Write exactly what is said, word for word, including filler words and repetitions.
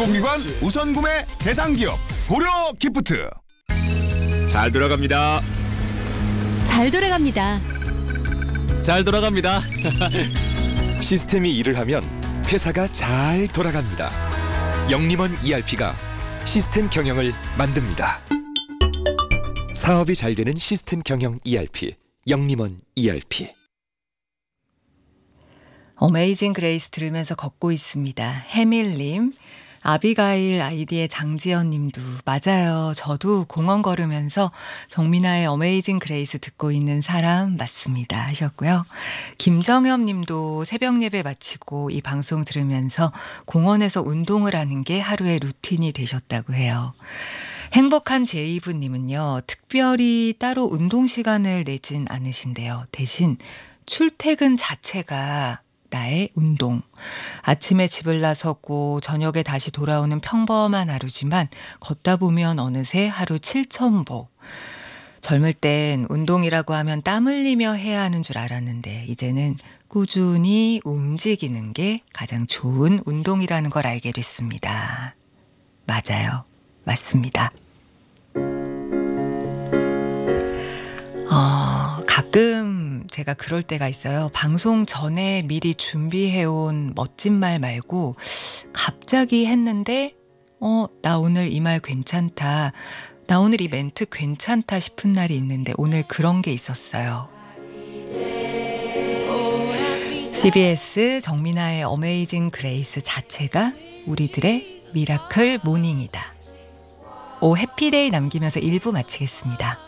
공공기관 우선 구매 대상 기업 고려 기프트. 잘 돌아갑니다. 잘 돌아갑니다. 잘 돌아갑니다. 시스템이 일을 하면 회사가 잘 돌아갑니다. 영림원 이알피가 시스템 경영을 만듭니다. 사업이 잘 되는 시스템 경영 이알피, 영림원 이알피. 어메이징 그레이스 들으면서 걷고 있습니다. 해밀님, 아비가일 아이디의 장지연님도 맞아요. 저도 공원 걸으면서 정민아의 어메이징 그레이스 듣고 있는 사람 맞습니다 하셨고요. 김정엽님도 새벽 예배 마치고 이 방송 들으면서 공원에서 운동을 하는 게 하루의 루틴이 되셨다고 해요. 행복한 제이브님은요. 특별히 따로 운동 시간을 내진 않으신데요. 대신 출퇴근 자체가 나의 운동. 아침에 집을 나서고 저녁에 다시 돌아오는 평범한 하루지만 걷다 보면 어느새 하루 칠천 보. 젊을 땐 운동이라고 하면 땀 흘리며 해야 하는 줄 알았는데 이제는 꾸준히 움직이는 게 가장 좋은 운동이라는 걸 알게 됐습니다. 맞아요. 맞습니다. 어, 가끔 제가 그럴 때가 있어요. 방송 전에 미리 준비해온 멋진 말 말고 갑자기 했는데 어, 나 오늘 이 말 괜찮다. 나 오늘 이 멘트 괜찮다 싶은 날이 있는데 오늘 그런 게 있었어요. 씨비에스 정민아의 어메이징 그레이스 자체가 우리들의 미라클 모닝이다. 오 해피데이 남기면서 일 부 마치겠습니다.